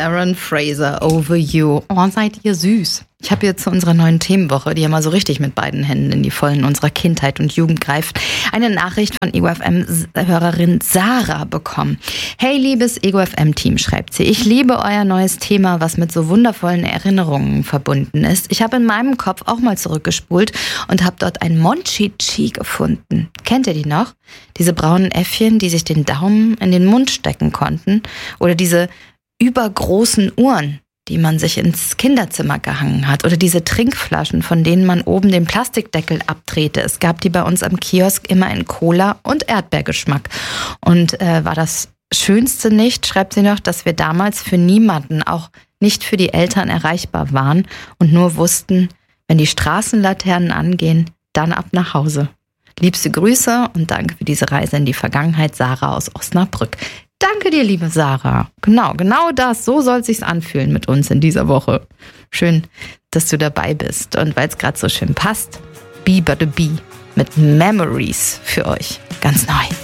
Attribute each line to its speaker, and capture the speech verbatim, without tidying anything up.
Speaker 1: Aaron Fraser, Over You. Oh, seid ihr süß. Ich habe jetzt zu unserer neuen Themenwoche, die ja mal so richtig mit beiden Händen in die Vollen unserer Kindheit und Jugend greift, eine Nachricht von Ego F M-Hörerin Sarah bekommen. Hey, liebes Ego F M-Team, schreibt sie, ich liebe euer neues Thema, was mit so wundervollen Erinnerungen verbunden ist. Ich habe in meinem Kopf auch mal zurückgespult und habe dort ein Monchichi gefunden. Kennt ihr die noch? Diese braunen Äffchen, die sich den Daumen in den Mund stecken konnten? Oder diese übergroßen Uhren, die man sich ins Kinderzimmer gehangen hat, oder diese Trinkflaschen, von denen man oben den Plastikdeckel abdrehte. Es gab die bei uns am Kiosk immer in Cola und Erdbeergeschmack. Und äh, war das Schönste nicht, schreibt sie noch, dass wir damals für niemanden, auch nicht für die Eltern, erreichbar waren und nur wussten, wenn die Straßenlaternen angehen, dann ab nach Hause. Liebste Grüße und danke für diese Reise in die Vergangenheit, Sarah aus Osnabrück. Danke dir, liebe Sarah. Genau, genau das. So soll es sich anfühlen mit uns in dieser Woche. Schön, dass du dabei bist. Und weil es gerade so schön passt, Bee Bada Bee mit Memories für euch. Ganz neu.